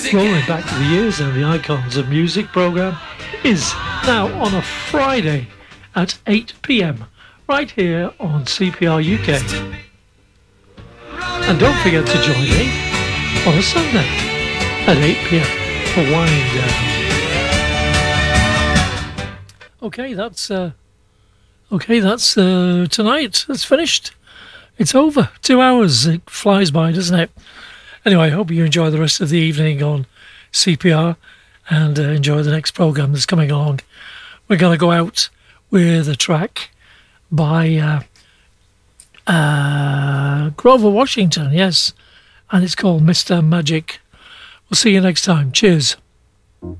Rolling back to the years and the icons of music program is now on a Friday at 8 p.m. right here on CPR UK. And don't forget to join me on a Sunday at 8 p.m. for Winding Down. Okay, that's tonight. That's finished. It's over. 2 hours. It flies by, doesn't it? Anyway, I hope you enjoy the rest of the evening on CPR and enjoy the next programme that's coming along. We're going to go out with a track by Grover Washington, yes, and it's called Mr. Magic. We'll see you next time. Cheers.